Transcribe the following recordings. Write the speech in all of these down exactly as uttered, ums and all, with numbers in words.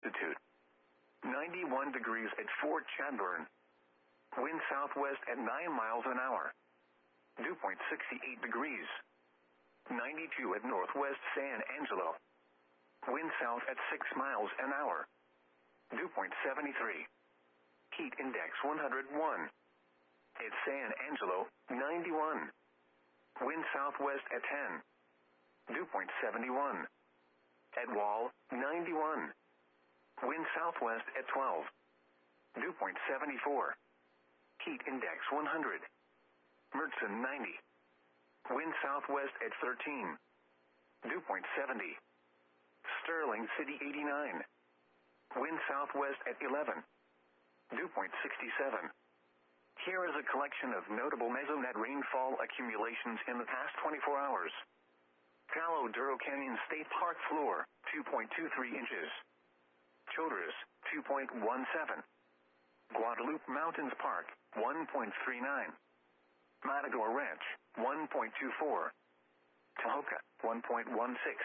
altitude. ninety-one degrees at Fort Chadbourne. Wind southwest at nine miles an hour. Dew point sixty-eight degrees. ninety-two at Northwest San Angelo. Wind south at six miles an hour. Dew point seventy-three. Heat index one hundred one. At San Angelo, ninety-one. Wind southwest at ten. Dew point seventy-one. At Wall, ninety-one. Wind southwest at twelve. Dew point seventy-four. Heat index one hundred. Mertzen, ninety. Wind southwest at thirteen. Dew point seventy. Sterling City, eighty-nine. Wind southwest at eleven. Dew point sixty-seven. Here is a collection of notable mesonet rainfall accumulations in the past twenty-four hours. Palo Duro Canyon State Park floor, two point two three inches. Childress, two point one seven. Guadalupe Mountains Park, one point three nine. Matador Ranch, one point two four. Tahoka, one point one six.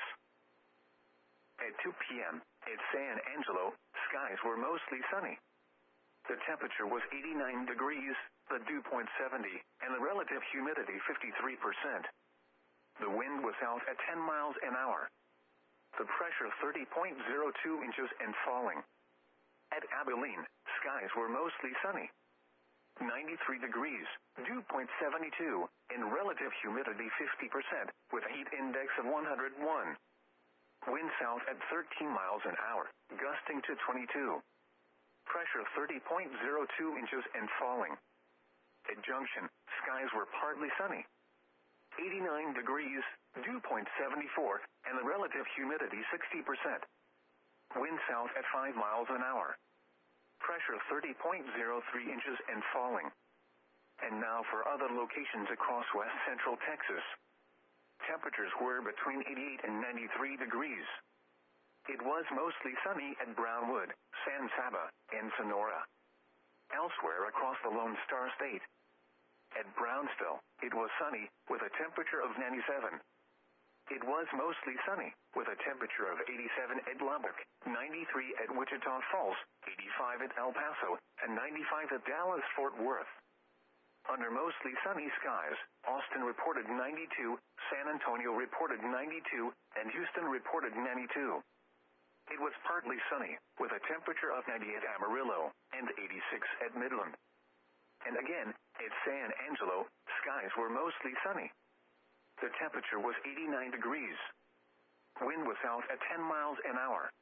At two p.m., at San Angelo, skies were mostly sunny. The temperature was eighty-nine degrees, the dew point seventy, and the relative humidity fifty-three percent. The wind was south at ten miles an hour. The pressure thirty point zero two inches and falling. At Abilene, skies were mostly sunny. ninety-three degrees, dew point seventy-two, and relative humidity fifty percent, with a heat index of one hundred one. Wind south at thirteen miles an hour, gusting to twenty-two. Pressure thirty point zero two inches and falling. At Junction, skies were partly sunny. eighty-nine degrees, dew point seventy-four, and the relative humidity sixty percent. Wind south at five miles an hour. Pressure thirty point zero three inches and falling. And now for other locations across west central Texas. Temperatures were between eighty-eight and ninety-three degrees. It was mostly sunny at Brownwood, San Saba, and Sonora. Elsewhere across the Lone Star State. At Brownsville, it was sunny, with a temperature of ninety-seven. It was mostly sunny, with a temperature of eighty-seven at Lubbock, ninety-three at Wichita Falls, eighty-five at El Paso, and ninety-five at Dallas-Fort Worth. Under mostly sunny skies, Austin reported ninety-two, San Antonio reported ninety-two, and Houston reported ninety-two. It was partly sunny, with a temperature of ninety at Amarillo, and eighty-six at Midland. And again, at San Angelo, skies were mostly sunny. The temperature was eighty-nine degrees. Wind was south at ten miles an hour.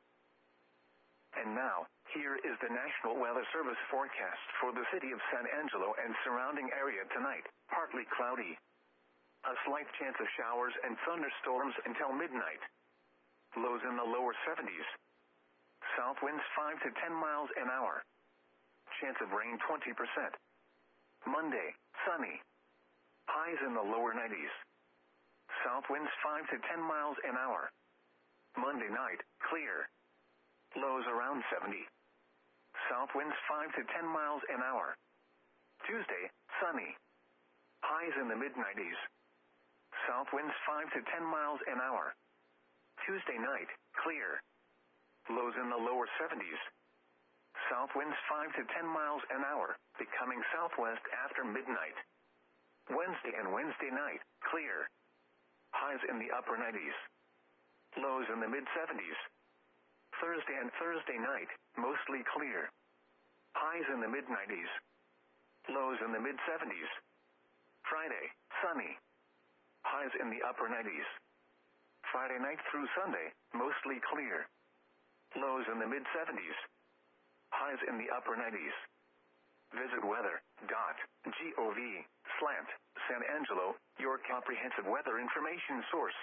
And now, here is the National Weather Service forecast for the city of San Angelo and surrounding area tonight. Partly cloudy. A slight chance of showers and thunderstorms until midnight. Lows in the lower seventies. South winds five to ten miles an hour. Chance of rain twenty percent. Monday, sunny. Highs in the lower nineties. South winds five to ten miles an hour. Monday night, clear. Lows around seventy. South winds five to ten miles an hour. Tuesday, sunny. Highs in the mid nineties. South winds five to ten miles an hour. Tuesday night, clear. Lows in the lower seventies. South winds five to ten miles an hour, becoming southwest after midnight. Wednesday and Wednesday night, clear. Highs in the upper nineties. Lows in the mid seventies. Thursday and Thursday night, mostly clear. Highs in the mid nineties. Lows in the mid seventies. Friday, sunny. Highs in the upper nineties. Friday night through Sunday, mostly clear. Lows in the mid seventies. Highs in the upper nineties. Visit weather dot gov slash San Angelo, your comprehensive weather information source.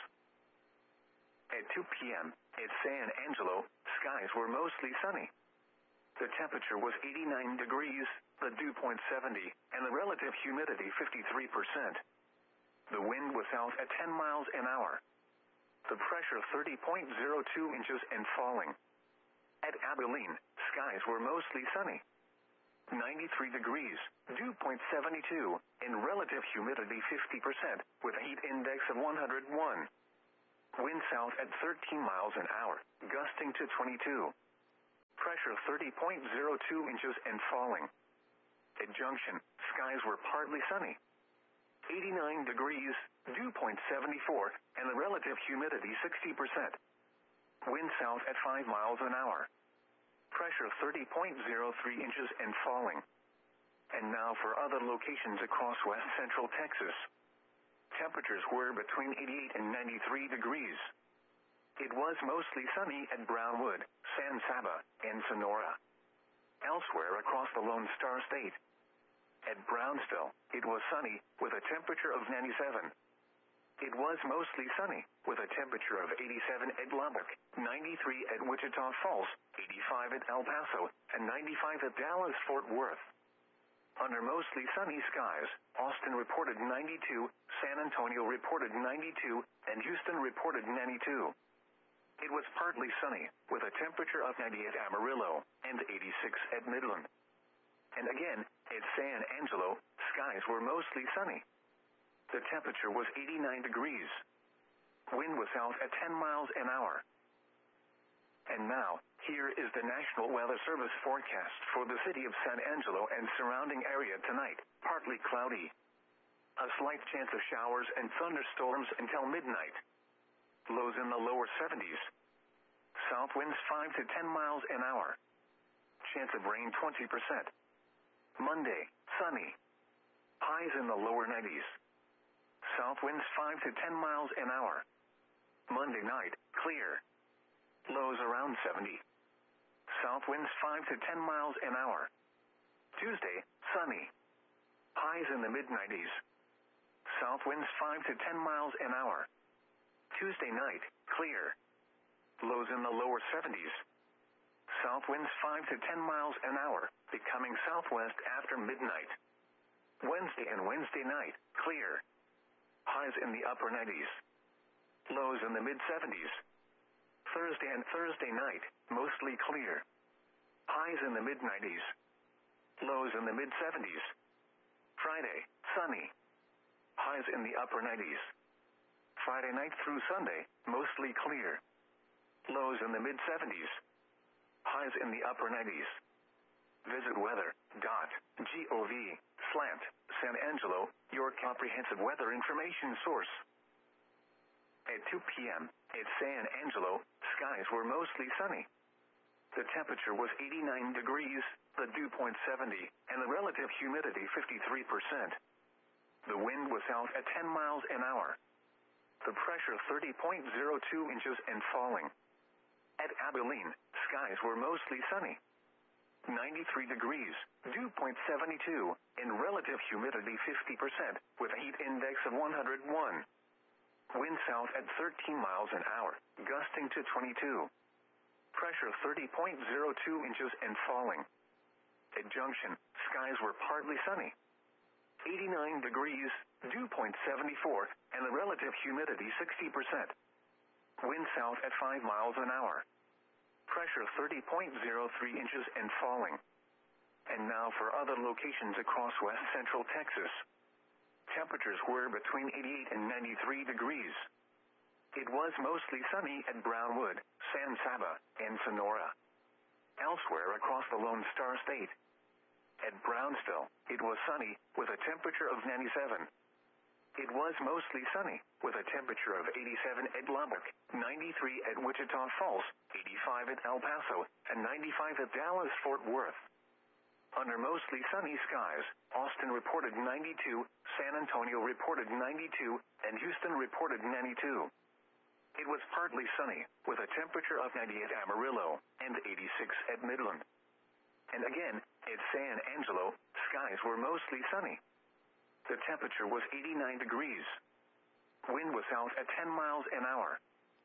At two p.m., at San Angelo, skies were mostly sunny. The temperature was eighty-nine degrees, the dew point seventy, and the relative humidity fifty-three percent. The wind was south at ten miles an hour. The pressure thirty point zero two inches and falling. At Abilene, skies were mostly sunny. ninety-three degrees, dew point seventy-two, and relative humidity fifty percent, with a heat index of one hundred one. Wind south at thirteen miles an hour, gusting to twenty-two. Pressure thirty point zero two inches and falling. At Junction, skies were partly sunny. eighty-nine degrees, dew point seventy-four, and the relative humidity sixty percent. Wind south at five miles an hour. Pressure thirty point zero three inches and falling. And now for other locations across west central Texas. Temperatures were between eighty-eight and ninety-three degrees. It was mostly sunny at Brownwood, San Saba, and Sonora. Elsewhere across the Lone Star State. At Brownsville, it was sunny, with a temperature of ninety-seven. It was mostly sunny, with a temperature of eighty-seven at Lubbock, ninety-three at Wichita Falls, eighty-five at El Paso, and ninety-five at Dallas-Fort Worth. Under mostly sunny skies, Austin reported ninety-two, San Antonio reported ninety-two, and Houston reported ninety-two. It was partly sunny, with a temperature of ninety at Amarillo, and eighty-six at Midland. And again, at San Angelo, skies were mostly sunny. The temperature was eighty-nine degrees. Wind was south at ten miles an hour. And now, here is the National Weather Service forecast for the city of San Angelo and surrounding area tonight. Partly cloudy. A slight chance of showers and thunderstorms until midnight. Lows in the lower seventies. South winds five to ten miles an hour. Chance of rain twenty percent. Monday, sunny. Highs in the lower nineties. South winds five to ten miles an hour. Monday night, clear. Lows around seventy. South winds five to ten miles an hour. Tuesday, sunny. Highs in the mid nineties. South winds five to ten miles an hour. Tuesday night, clear. Lows in the lower seventies. South winds five to ten miles an hour, becoming southwest after midnight. Wednesday and Wednesday night, clear. Highs in the upper nineties. Lows in the mid seventies. Thursday and Thursday night, mostly clear. Highs in the mid nineties. Lows in the mid seventies. Friday, sunny. Highs in the upper nineties. Friday night through Sunday, mostly clear. Lows in the mid seventies. Highs in the upper nineties. Visit weather.gov slant San Angelo, your comprehensive weather information source. At two p.m., at San Angelo, skies were mostly sunny. The temperature was eighty-nine degrees, the dew point seventy, and the relative humidity fifty-three percent. The wind was south at ten miles an hour. The pressure thirty point zero two inches and falling. At Abilene, skies were mostly sunny. ninety-three degrees, dew point seventy-two, and relative humidity fifty percent, with a heat index of one hundred one. Wind south at thirteen miles an hour, gusting to twenty-two. Pressure thirty point zero two inches and falling. At Junction, skies were partly sunny. eighty-nine degrees, dew point seventy-four, and the relative humidity sixty percent. Wind south at five miles an hour. Pressure thirty point zero three inches and falling. And now for other locations across west central Texas. Temperatures were between eighty-eight and ninety-three degrees. It was mostly sunny at Brownwood, San Saba, and Sonora. Elsewhere across the Lone Star State. At Brownsville, it was sunny, with a temperature of ninety-seven. It was mostly sunny, with a temperature of eighty-seven at Lubbock, ninety-three at Wichita Falls, eighty-five at El Paso, and ninety-five at Dallas-Fort Worth. Under mostly sunny skies, Austin reported ninety-two, San Antonio reported ninety-two, and Houston reported ninety-two. It was partly sunny, with a temperature of ninety at Amarillo, and eighty-six at Midland. And again, at San Angelo, skies were mostly sunny. The temperature was eighty-nine degrees. Wind was south at ten miles an hour.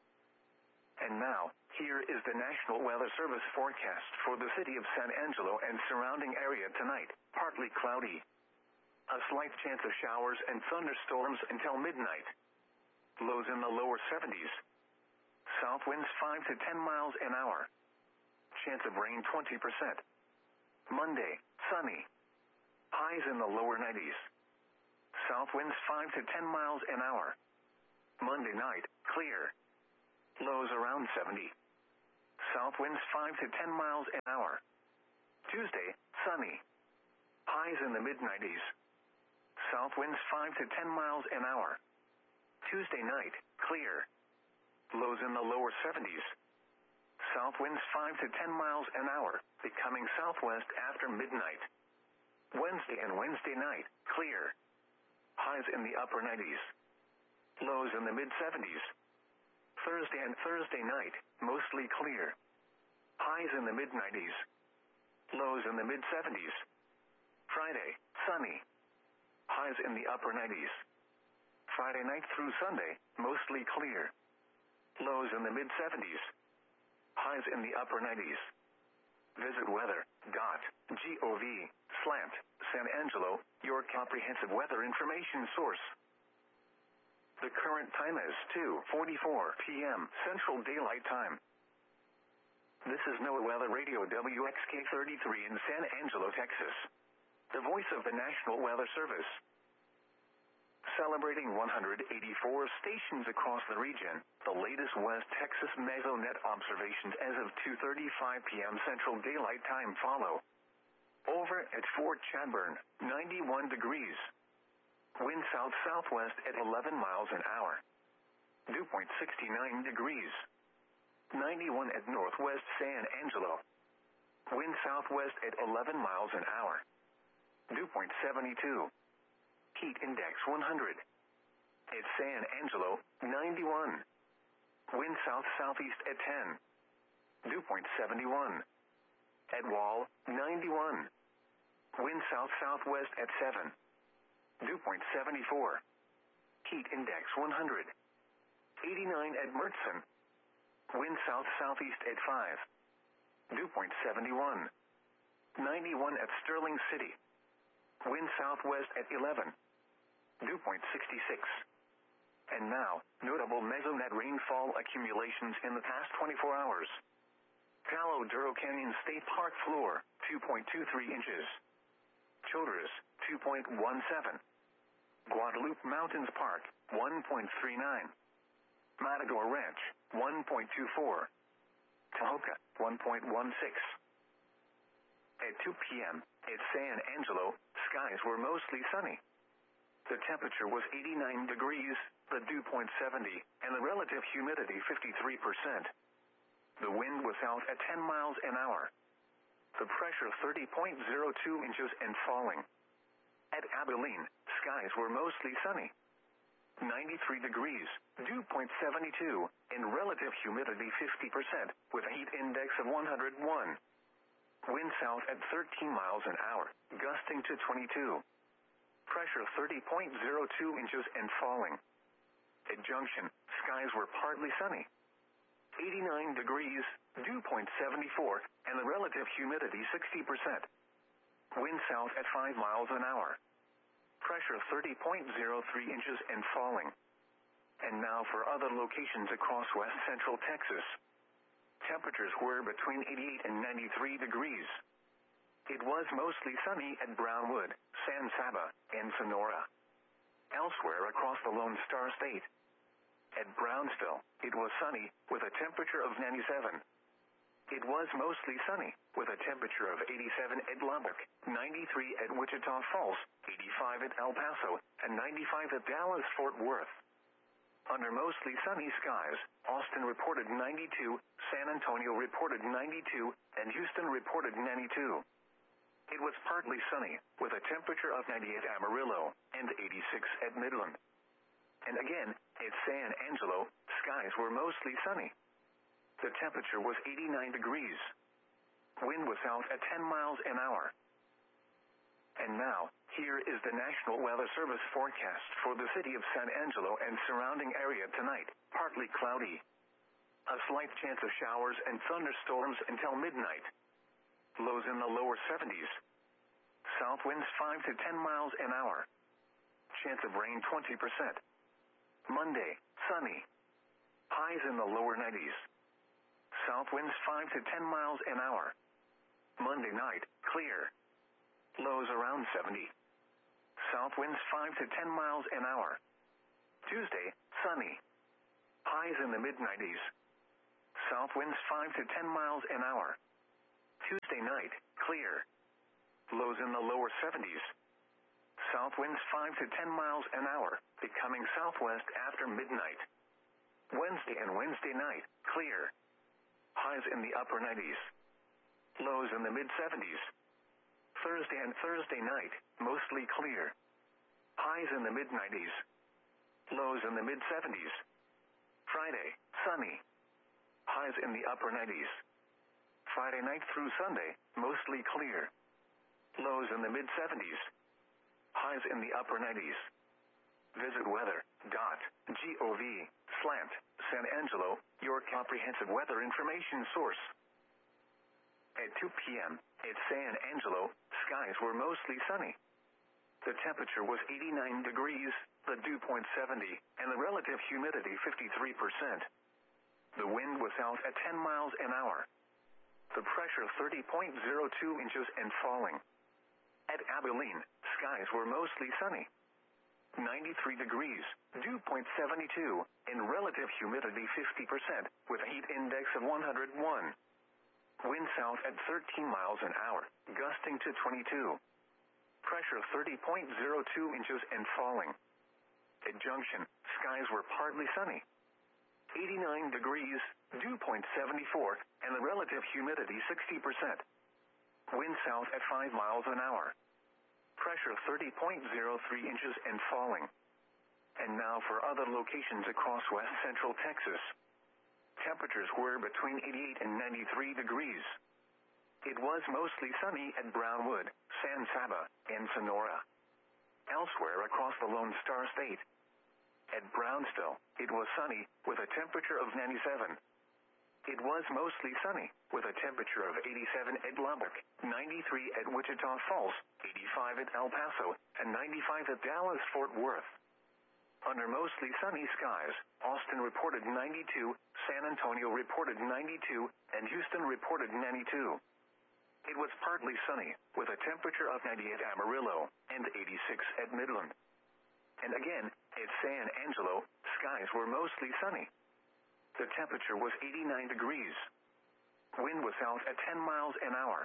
And now, here is the National Weather Service forecast for the city of San Angelo and surrounding area tonight. Partly cloudy. A slight chance of showers and thunderstorms until midnight. Lows in the lower seventies. South winds five to ten miles an hour. Chance of rain twenty percent. Monday, sunny. Highs in the lower nineties. South winds five to ten miles an hour. Monday night, clear. Lows around seventy. South winds five to ten miles an hour. Tuesday, sunny. Highs in the mid nineties. South winds five to ten miles an hour. Tuesday night, clear. Lows in the lower seventies. South winds five to ten miles an hour, becoming southwest after midnight. Wednesday and Wednesday night, clear. Highs in the upper nineties. Lows in the mid seventies. Thursday and Thursday night, mostly clear. Highs in the mid nineties. Lows in the mid seventies. Friday, sunny. Highs in the upper nineties. Friday night through Sunday, mostly clear. Lows in the mid seventies. Highs in the upper nineties. Visit weather dot gov slant San Angelo, your comprehensive weather information source. The current time is two forty-four p.m. Central Daylight Time. This is NOAA Weather Radio W X K thirty-three in San Angelo, Texas. The voice of the National Weather Service. Celebrating one hundred eighty-four stations across the region, the latest West Texas Mesonet observations as of two thirty-five p.m. Central Daylight Time follow. Over at Fort Chadbourn, ninety-one degrees. Wind south-southwest at eleven miles an hour. Dew point sixty-nine degrees. ninety-one at Northwest San Angelo. Wind southwest at eleven miles an hour. Dew point seventy-two. Heat index one hundred. At San Angelo, ninety-one. Wind south-southeast at ten. Dew point seventy-one. At Wall, ninety-one. Wind south-southwest at seven. Dew point seventy-four. Heat index one hundred. eighty-nine at Mertzen. Wind south-southeast at five. Dew point seventy-one. ninety-one at Sterling City. Wind southwest at eleven. Dew point sixty-six. And now, notable Mesonet rainfall accumulations in the past twenty-four hours. Palo Duro Canyon State Park floor, two point two three inches. Childress, two point one seven. Guadalupe Mountains Park, one point three nine. Matador Ranch, one point two four. Tahoka, one point one six. At two p.m., at San Angelo, skies were mostly sunny. The temperature was eighty-nine degrees, the dew point seventy, and the relative humidity fifty-three percent. The wind was out at ten miles an hour. The pressure thirty point zero two inches and falling. At Abilene, skies were mostly sunny. ninety-three degrees, dew point seventy-two, and relative humidity fifty percent, with a heat index of one hundred one. Wind south at thirteen miles an hour, gusting to twenty-two. Pressure thirty point zero two inches and falling. At Junction, skies were partly sunny. eighty-nine degrees, dew point seventy-four, and the relative humidity sixty percent. Wind south at five miles an hour. Pressure thirty point zero three inches and falling. And now for other locations across west central Texas. Temperatures were between eighty-eight and ninety-three degrees. It was mostly sunny at Brownwood, San Saba, and Sonora. Elsewhere across the Lone Star State. At Brownsville, it was sunny, with a temperature of ninety-seven. It was mostly sunny, with a temperature of eighty-seven at Lubbock, ninety-three at Wichita Falls, eighty-five at El Paso, and ninety-five at Dallas-Fort Worth. Under mostly sunny skies, Austin reported ninety-two, San Antonio reported ninety-two, and Houston reported ninety-two. It was partly sunny, with a temperature of ninety-eight at Amarillo, and eighty-six at Midland. And again, at San Angelo, skies were mostly sunny. The temperature was eighty-nine degrees. Wind was out at ten miles an hour. And now, here is the National Weather Service forecast for the city of San Angelo and surrounding area tonight. Partly cloudy. A slight chance of showers and thunderstorms until midnight. Lows in the lower seventies. South winds five to ten miles an hour. Chance of rain twenty percent. Monday, sunny. Highs in the lower nineties. South winds five to ten miles an hour. Monday night, clear. Lows around seventy. South winds five to ten miles an hour. Tuesday, sunny. Highs in the mid nineties. South winds five to ten miles an hour. Tuesday night, clear. Lows in the lower seventies. South winds five to ten miles an hour, becoming southwest after midnight. Wednesday and Wednesday night, clear. Highs in the upper nineties. Lows in the mid seventies. Thursday and Thursday night, mostly clear. Highs in the mid nineties. Lows in the mid seventies. Friday, sunny. Highs in the upper nineties. Friday night through Sunday, mostly clear. Lows in the mid seventies. Highs in the upper nineties. Visit weather dot gov slant San Angelo, your comprehensive weather information source. At two p.m. at San Angelo, skies were mostly sunny. The temperature was eighty-nine degrees, the dew point seventy, and the relative humidity fifty-three percent. The wind was out at ten miles an hour. The pressure thirty point zero two inches and falling. At Abilene, skies were mostly sunny. ninety-three degrees, dew point seventy-two, and relative humidity fifty percent, with a heat index of one hundred one. Wind south at thirteen miles an hour, gusting to twenty-two. Pressure thirty point zero two inches and falling. At Junction, skies were partly sunny. eighty-nine degrees, dew point seventy-four, and the relative humidity sixty percent. Wind south at five miles an hour. Pressure thirty point zero three inches and falling. And now for other locations across west central Texas. Temperatures were between eighty-eight and ninety-three degrees. It was mostly sunny at Brownwood, San Saba, and Sonora. Elsewhere across the Lone Star State. At Brownsville, it was sunny, with a temperature of ninety-seven. It was mostly sunny, with a temperature of eighty-seven at Lubbock, ninety-three at Wichita Falls, eighty-five at El Paso, and ninety-five at Dallas-Fort Worth. Under mostly sunny skies, Austin reported ninety-two, San Antonio reported ninety-two, and Houston reported ninety-two. It was partly sunny, with a temperature of ninety at Amarillo, and eighty-six at Midland. And again, at San Angelo, skies were mostly sunny. The temperature was eighty-nine degrees. Wind was out at ten miles an hour.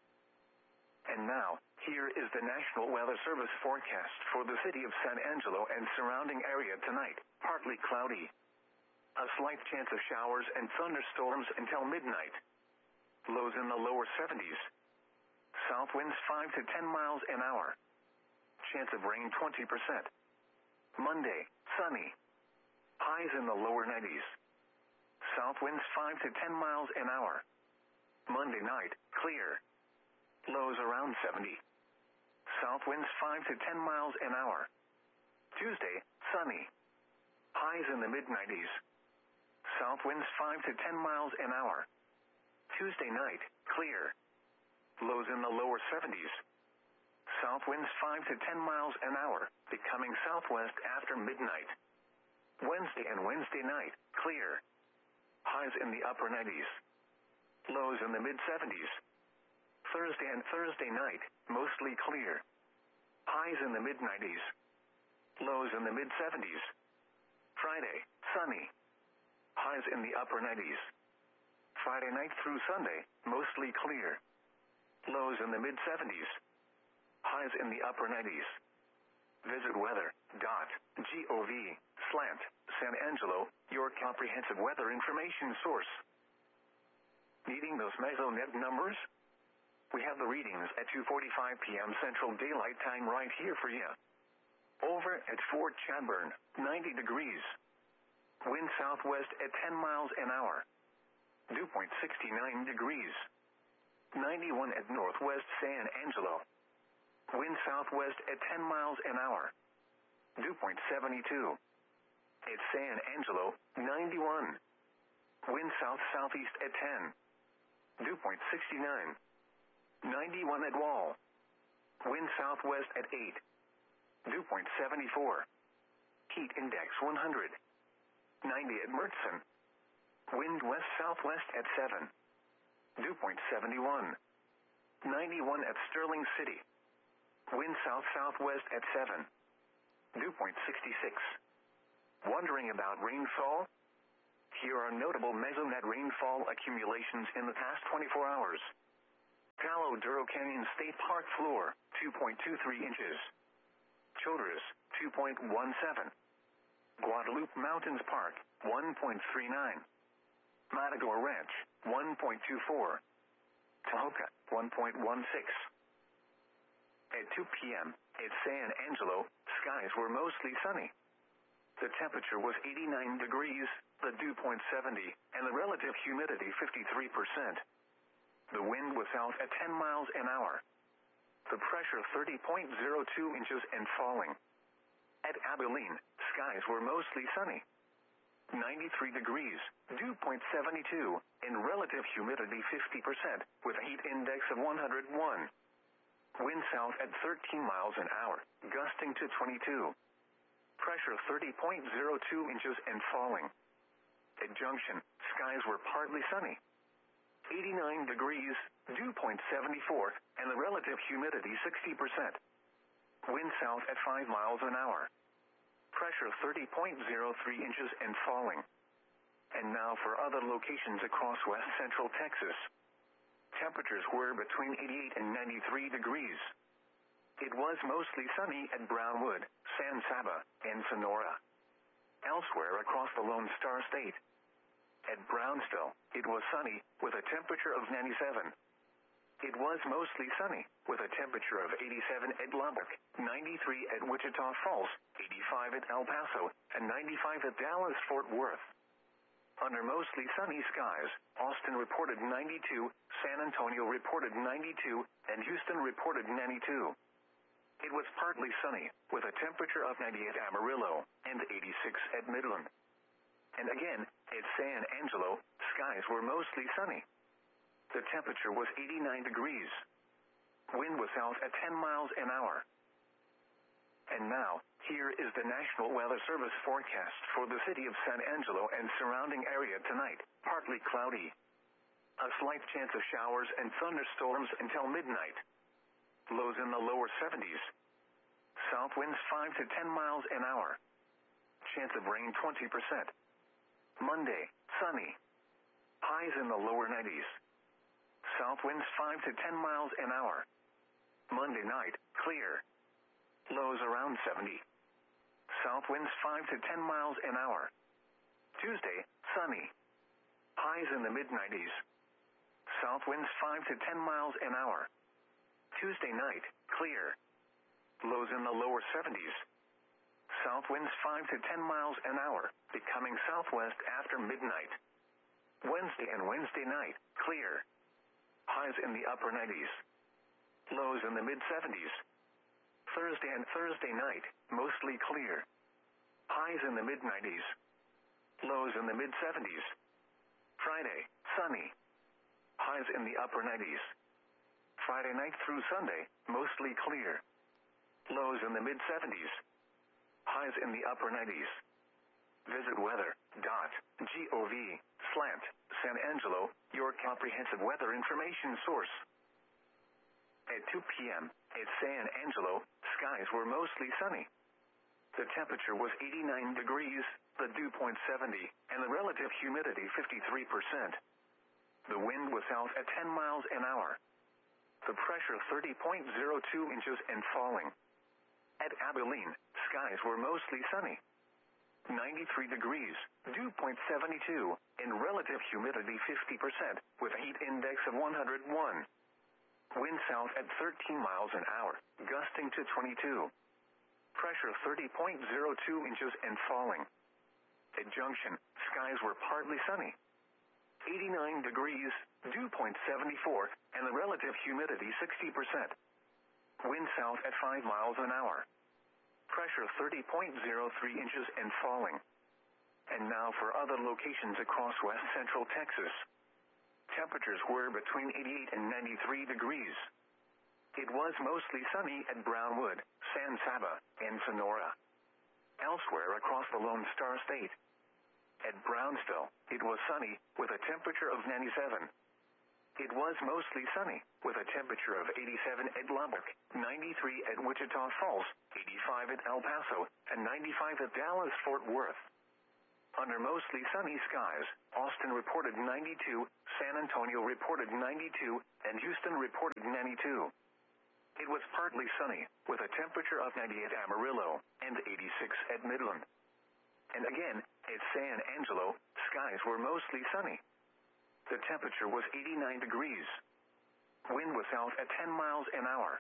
And now, here is the National Weather Service forecast for the city of San Angelo and surrounding area tonight. Partly cloudy. A slight chance of showers and thunderstorms until midnight. Lows in the lower seventies. South winds five to ten miles an hour. Chance of rain twenty percent. Monday, sunny. Highs in the lower nineties. South winds five to ten miles an hour. Monday night, clear. Lows around seventy. South winds five to ten miles an hour. Tuesday, sunny. Highs in the mid nineties. South winds five to ten miles an hour. Tuesday night, clear. Lows in the lower seventies. South winds five to ten miles an hour, becoming southwest after midnight. Wednesday and Wednesday night, clear. Highs in the upper nineties. Lows in the mid seventies. Thursday and Thursday night, mostly clear. Highs in the mid nineties. Lows in the mid seventies. Friday, sunny. Highs in the upper nineties. Friday night through Sunday, mostly clear. Lows in the mid seventies. Highs in the upper nineties. Visit weather dot gov slant San Angelo, your comprehensive weather information source. Needing those Mesonet numbers? We have the readings at two forty-five p.m. Central Daylight Time right here for you. Over at Fort Chadbourne, ninety degrees. Wind southwest at ten miles an hour. Dew point sixty-nine degrees. ninety-one at Northwest San Angelo. Wind southwest at ten miles an hour. Dew point seventy-two. At San Angelo, ninety-one. Wind south-southeast at ten. Dew point sixty-nine. ninety-one at Wall. Wind southwest at eight. Dew point seventy-four. Heat index one hundred. ninety at Mertzen. Wind west-southwest at seven. Dew point seventy-one. ninety-one at Sterling City. Wind south-southwest at seven. Dew point sixty-six. Wondering about rainfall? here are notable mesonet rainfall accumulations in the past twenty-four hours. Palo Duro Canyon State Park floor, two point two three inches. Childress, two point one seven. Guadalupe Mountains Park, one point three nine. Matador Ranch, one point two four. Tahoka, one point one six. At two p.m., at San Angelo, skies were mostly sunny. The temperature was eighty-nine degrees, the dew point seventy, and the relative humidity fifty-three percent. The wind was south at ten miles an hour. The pressure thirty point zero two inches and falling. At Abilene, skies were mostly sunny. ninety-three degrees, dew point seventy-two, and relative humidity fifty percent, with a heat index of one hundred one. Wind south at thirteen miles an hour, gusting to twenty-two. Pressure thirty point zero two inches and falling. At Junction, skies were partly sunny. eighty-nine degrees, dew point seventy-four, and the relative humidity sixty percent. Wind south at five miles an hour. Pressure thirty point zero three inches and falling. And now for other locations across west central Texas. Temperatures were between eighty-eight and ninety-three degrees. It was mostly sunny at Brownwood, San Saba, and Sonora. Elsewhere across the Lone Star State. At Brownsville, it was sunny, with a temperature of ninety-seven. It was mostly sunny, with a temperature of eighty-seven at Lubbock, ninety-three at Wichita Falls, eighty-five at El Paso, and ninety-five at Dallas-Fort Worth. Under mostly sunny skies, Austin reported ninety-two, San Antonio reported ninety-two, and Houston reported ninety-two. It was partly sunny, with a temperature of ninety at Amarillo, and eighty-six at Midland. And again, at San Angelo, skies were mostly sunny. The temperature was eighty-nine degrees. Wind was south at ten miles an hour. And now, here is the National Weather Service forecast for the city of San Angelo and surrounding area tonight. Partly cloudy. A slight chance of showers and thunderstorms until midnight. Lows in the lower seventies. South winds five to ten miles an hour. Chance of rain twenty percent. Monday, sunny. Highs in the lower nineties. South winds five to ten miles an hour. Monday night, clear. Lows around seventy. South winds five to ten miles an hour. Tuesday, sunny. Highs in the mid nineties. South winds five to ten miles an hour. Tuesday night, clear. Lows in the lower seventies. South winds five to ten miles an hour, becoming southwest after midnight. Wednesday and Wednesday night, clear. Highs in the upper nineties. Lows in the mid seventies. Thursday and Thursday night, mostly clear. Highs in the mid nineties. Lows in the mid seventies. Friday, sunny. Highs in the upper nineties. Friday night through Sunday, mostly clear. Lows in the mid seventies. Highs in the upper nineties. Visit weather dot gov slant San Angelo, your comprehensive weather information source. At two p.m., at San Angelo, skies were mostly sunny. The temperature was eighty-nine degrees, the dew point seventy, and the relative humidity fifty-three percent. The wind was south at ten miles an hour. The pressure thirty point zero two inches and falling. At Abilene, skies were mostly sunny. ninety-three degrees, dew point seventy-two, and relative humidity fifty percent, with a heat index of one hundred one. Wind south at thirteen miles an hour, gusting to twenty-two. Pressure thirty point zero two inches and falling. At Junction, skies were partly sunny. eighty-nine degrees, dew point seventy-four, and the relative humidity sixty percent. Wind south at five miles an hour. Pressure thirty point zero three inches and falling. And now for other locations across west central Texas. Temperatures were between eighty-eight and ninety-three degrees. It was mostly sunny at Brownwood, San Saba, and Sonora. Elsewhere across the Lone Star State. At Brownsville, it was sunny, with a temperature of ninety-seven. It was mostly sunny, with a temperature of eighty-seven at Lubbock, ninety-three at Wichita Falls, eighty-five at El Paso, and ninety-five at Dallas-Fort Worth. Under mostly sunny skies, Austin reported ninety-two, San Antonio reported ninety-two, and Houston reported ninety-two. It was partly sunny, with a temperature of ninety at Amarillo, and eighty-six at Midland. And again, at San Angelo, skies were mostly sunny. The temperature was eighty-nine degrees. Wind was south at ten miles an hour.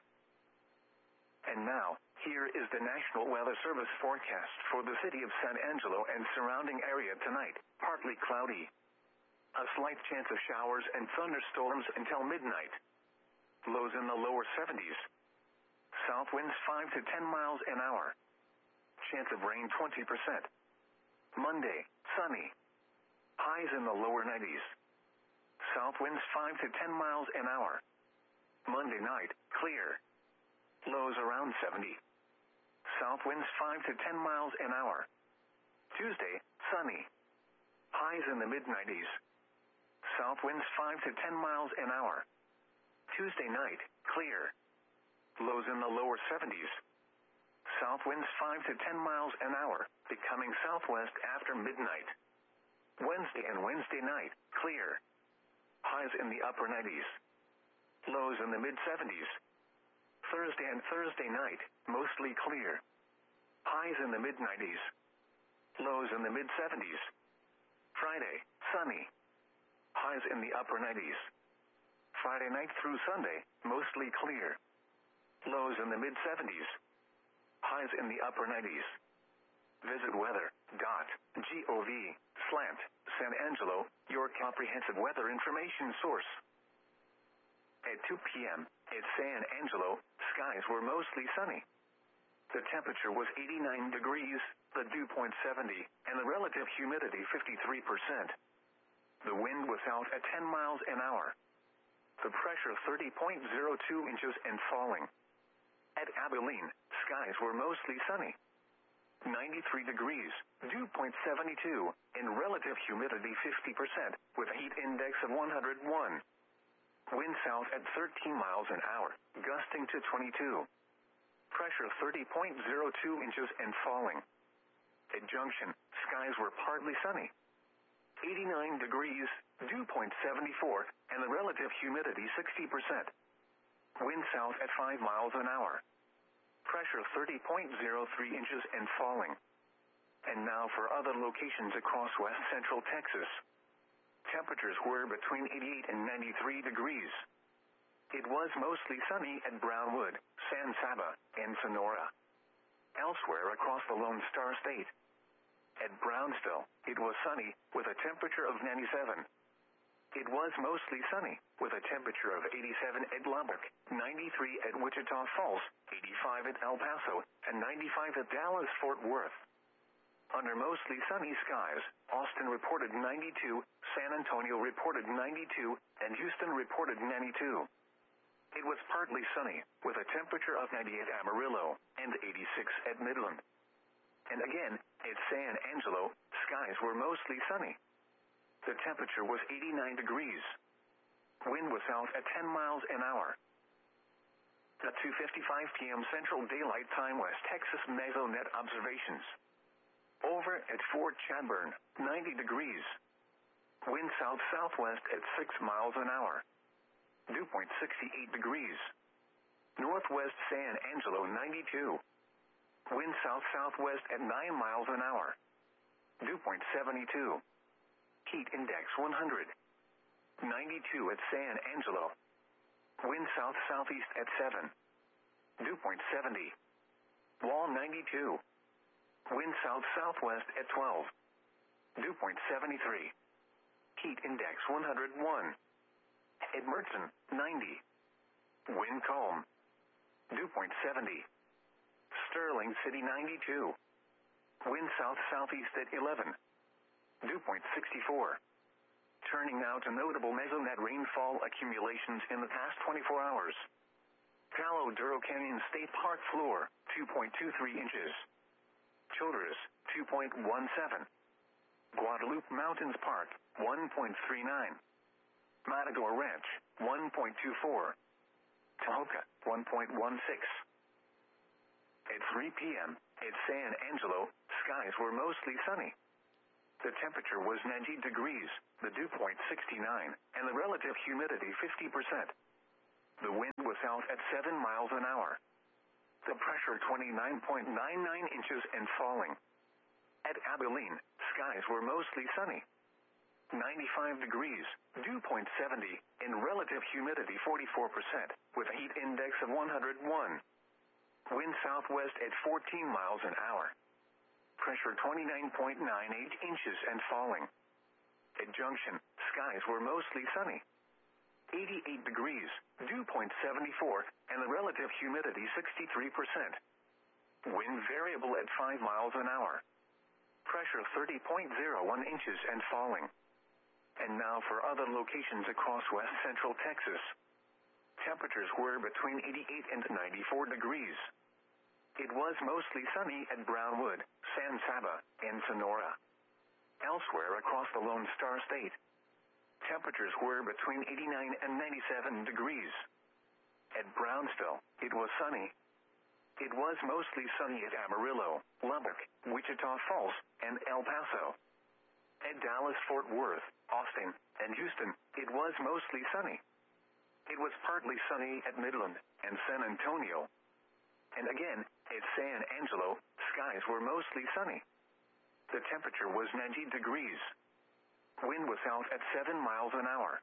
And now, here is the National Weather Service forecast for the city of San Angelo and surrounding area tonight. Partly cloudy. A slight chance of showers and thunderstorms until midnight. Lows in the lower seventies. South winds five to ten miles an hour. Chance of rain twenty percent. Monday, sunny. Highs in the lower nineties. South winds five to ten miles an hour. Monday night, clear. Lows around seventy. South winds five to ten miles an hour. Tuesday, sunny. Highs in the mid nineties. South winds five to ten miles an hour. Tuesday night, clear. Lows in the lower seventies. South winds five to ten miles an hour, becoming southwest after midnight. Wednesday and Wednesday night, clear. Highs in the upper nineties. Lows in the mid seventies. Thursday and Thursday night, mostly clear. Highs in the mid nineties. Lows in the mid seventies. Friday, sunny. Highs in the upper nineties. Friday night through Sunday, mostly clear. Lows in the mid seventies. Highs in the upper nineties. Visit weather dot gov slant San Angelo, your comprehensive weather information source. At two p.m., at San Angelo, skies were mostly sunny. The temperature was eighty-nine degrees, the dew point seventy, and the relative humidity fifty-three percent. The wind was out at ten miles an hour. The pressure thirty point zero two inches and falling. At Abilene, skies were mostly sunny. ninety-three degrees, dew point seventy-two, and relative humidity fifty percent, with a heat index of one hundred one. Wind south at thirteen miles an hour, gusting to twenty-two. Pressure thirty point zero two inches and falling. At Junction, skies were partly sunny. eighty-nine degrees, dew point seventy-four, and the relative humidity sixty percent. Wind south at five miles an hour. Pressure thirty point zero three inches and falling. And now for other locations across west central Texas. Temperatures were between eighty-eight and ninety-three degrees. It was mostly sunny at Brownwood, San Saba, and Sonora. Elsewhere across the Lone Star State. At Brownsville, it was sunny, with a temperature of ninety-seven. It was mostly sunny, with a temperature of eighty-seven at Lubbock, ninety-three at Wichita Falls, eighty-five at El Paso, and ninety-five at Dallas-Fort Worth. Under mostly sunny skies, Austin reported ninety-two, San Antonio reported ninety-two, and Houston reported ninety-two. It was partly sunny, with a temperature of ninety at Amarillo, and eighty-six at Midland. And again, at San Angelo, skies were mostly sunny. The temperature was eighty-nine degrees. Wind was south at ten miles an hour. At two fifty-five p.m. Central Daylight Time West Texas Mesonet observations. Over at Fort Chadbourne, ninety degrees. Wind south-southwest at six miles an hour. Dew point sixty-eight degrees. Northwest San Angelo, ninety-two. Wind south-southwest at nine miles an hour. Dew point seventy-two. Heat index one hundred. ninety-two at San Angelo. Wind south-southeast at seven. Dew point seventy. Wall ninety-two. Wind south-southwest at twelve. Dew point seventy-three. Heat index one hundred one. At Mertzen, ninety. Wind calm. Dew point seventy. Sterling City, ninety-two. Wind south-southeast at eleven. Dew point sixty-four. Turning now to notable mesonet rainfall accumulations in the past twenty-four hours. Palo Duro Canyon State Park floor, two point two three inches. Childress, two point one seven. Guadalupe Mountains Park, one point three nine. Matador Ranch, one point two four. Tahoka, one point one six. At three p.m., at San Angelo, skies were mostly sunny. The temperature was ninety degrees, the dew point sixty-nine, and the relative humidity fifty percent. The wind was south at seven miles an hour. The pressure twenty-nine point nine nine inches and falling. At Abilene, skies were mostly sunny. ninety-five degrees, dew point seventy, and relative humidity forty-four percent, with a heat index of one hundred one. Wind southwest at fourteen miles an hour. Pressure twenty-nine point nine eight inches and falling. At Junction, skies were mostly sunny. eighty-eight degrees, dew point seventy-four, and the relative humidity sixty-three percent. Wind variable at five miles an hour. Pressure thirty point zero one inches and falling. And now for other locations across west central Texas. Temperatures were between eighty-eight and ninety-four degrees. It was mostly sunny at Brownwood, San Saba, and Sonora. Elsewhere across the Lone Star State, temperatures were between eighty-nine and ninety-seven degrees. At Brownsville, it was sunny. It was mostly sunny at Amarillo, Lubbock, Wichita Falls, and El Paso. At Dallas-Fort Worth, Austin, and Houston, it was mostly sunny. It was partly sunny at Midland and San Antonio. And again, at San Angelo, skies were mostly sunny. The temperature was ninety degrees. Wind was out at seven miles an hour.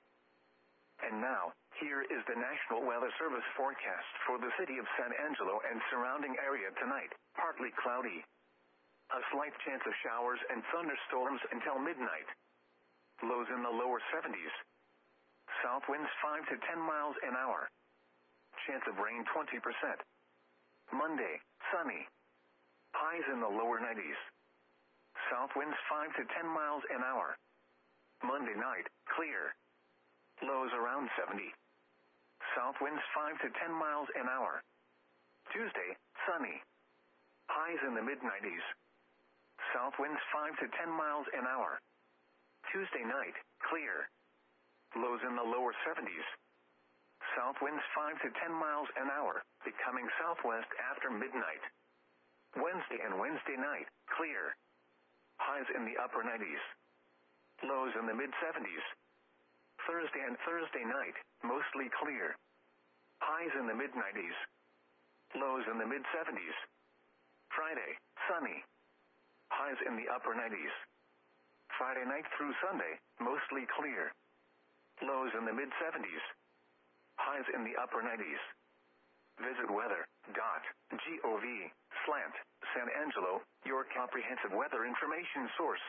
And now, here is the National Weather Service forecast for the city of San Angelo and surrounding area tonight. Partly cloudy. A slight chance of showers and thunderstorms until midnight. Lows in the lower seventies. South winds five to ten miles an hour. Chance of rain twenty percent. Monday, sunny. Highs in the lower nineties. South winds five to ten miles an hour. Monday night, clear. Lows around seventy. South winds five to ten miles an hour. Tuesday, sunny. Highs in the mid nineties. South winds five to ten miles an hour. Tuesday night, clear. Lows in the lower seventies. South winds five to ten miles an hour, becoming southwest after midnight. Wednesday and Wednesday night, clear. Highs in the upper nineties. Lows in the mid seventies. Thursday and Thursday night, mostly clear. Highs in the mid nineties. Lows in the mid seventies. Friday, sunny. Highs in the upper nineties. Friday night through Sunday, mostly clear. Lows in the mid seventies. Highs in the upper nineties. Visit weather.gov slant San Angelo, your comprehensive weather information source.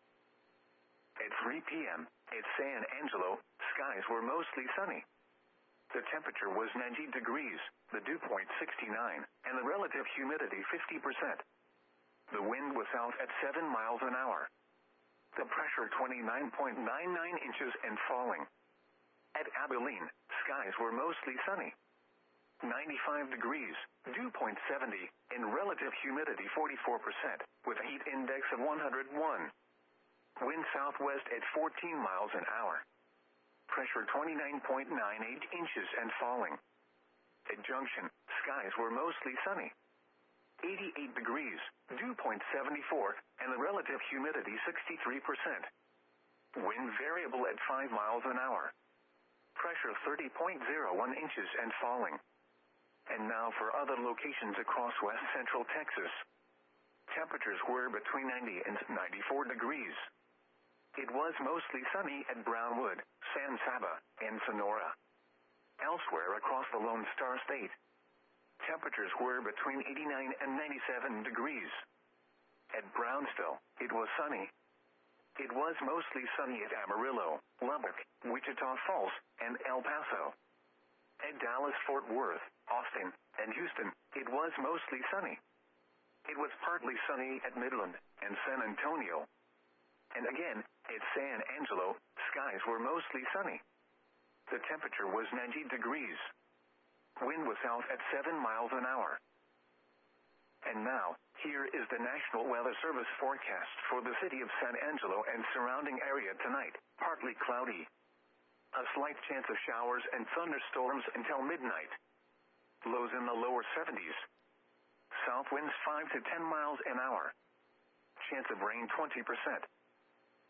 At three p.m., at San Angelo, skies were mostly sunny. The temperature was ninety degrees, the dew point sixty-nine, and the relative humidity fifty percent. The wind was out at seven miles an hour. The pressure twenty-nine point nine nine inches and falling. At Abilene, skies were mostly sunny. ninety-five degrees, dew point seventy, and relative humidity forty-four percent, with a heat index of one hundred one. Wind southwest at fourteen miles an hour. Pressure twenty-nine point nine eight inches and falling. At Junction, skies were mostly sunny. eighty-eight degrees, dew point seventy-four, and the relative humidity sixty-three percent. Wind variable at five miles an hour. Pressure thirty point zero one inches and falling. And now for other locations across west central Texas. Temperatures were between ninety and ninety-four degrees. It was mostly sunny at Brownwood, San Saba, and Sonora. Elsewhere across the Lone Star State, temperatures were between eighty-nine and ninety-seven degrees. At Brownsville, it was sunny. It was mostly sunny at Amarillo, Lubbock, Wichita Falls, and El Paso. At Dallas-Fort Worth, Austin, and Houston, it was mostly sunny. It was partly sunny at Midland and San Antonio. And again, at San Angelo, skies were mostly sunny. The temperature was ninety degrees. Wind was out at seven miles an hour. And now, here is the National Weather Service forecast for the city of San Angelo and surrounding area tonight. Partly cloudy. A slight chance of showers and thunderstorms until midnight. Lows in the lower seventies. South winds five to ten miles an hour. Chance of rain twenty percent.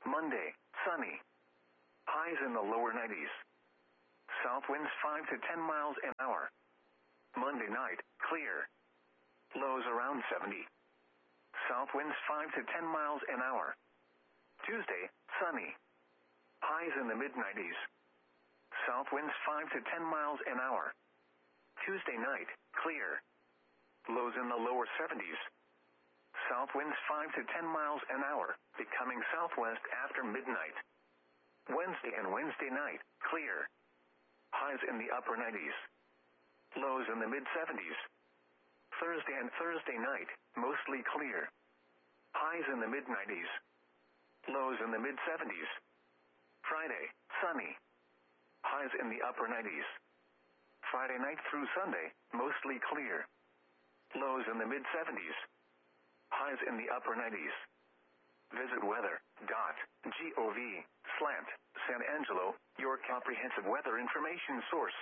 Monday, sunny. Highs in the lower nineties. South winds five to ten miles an hour. Monday night, clear. Lows around seventy. South winds five to ten miles an hour. Tuesday, sunny. Highs in the mid nineties. South winds five to ten miles an hour. Tuesday night, clear. Lows in the lower seventies. South winds five to ten miles an hour, becoming southwest after midnight. Wednesday and Wednesday night, clear. Highs in the upper nineties. Lows in the mid seventies. Thursday and Thursday night, mostly clear. Highs in the mid nineties. Lows in the mid seventies. Friday, sunny. Highs in the upper nineties. Friday night through Sunday, mostly clear. Lows in the mid seventies. Highs in the upper nineties. Visit weather dot gov slant San Angelo, your comprehensive weather information source.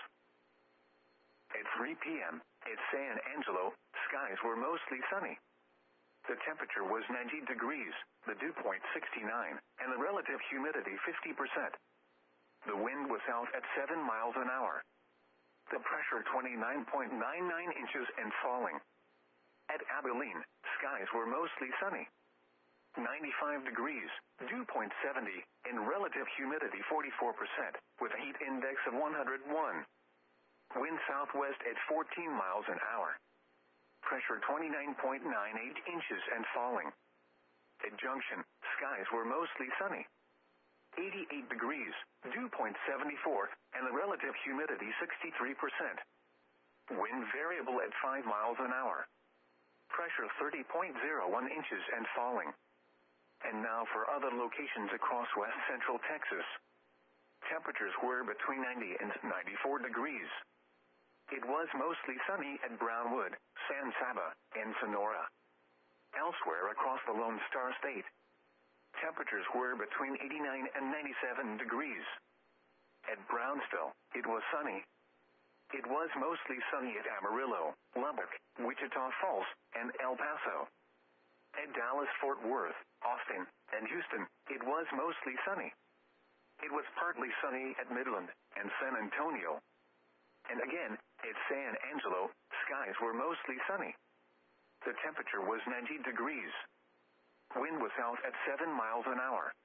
At three p.m., at San Angelo, skies were mostly sunny. The temperature was ninety degrees, the dew point sixty-nine, and the relative humidity fifty percent. The wind was south at seven miles an hour. The pressure twenty-nine point nine nine inches and falling. At Abilene, skies were mostly sunny. ninety-five degrees, dew point seventy, and relative humidity forty-four percent, with a heat index of one hundred one. Wind southwest at fourteen miles an hour. Pressure twenty-nine point nine eight inches and falling. At Junction, skies were mostly sunny. eighty-eight degrees, dew point seventy-four, and the relative humidity sixty-three percent. Wind variable at five miles an hour. Pressure thirty point zero one inches and falling. And now for other locations across west central Texas. Temperatures were between ninety and ninety-four degrees. It was mostly sunny at Brownwood, San Saba, and Sonora. Elsewhere across the Lone Star State, temperatures were between eighty-nine and ninety-seven degrees. At Brownsville, it was sunny. It was mostly sunny at Amarillo, Lubbock, Wichita Falls, and El Paso. At Dallas-Fort Worth, Austin, and Houston, it was mostly sunny. It was partly sunny at Midland and San Antonio. And again, at San Angelo, skies were mostly sunny. The temperature was ninety degrees. Wind was south at seven miles an hour.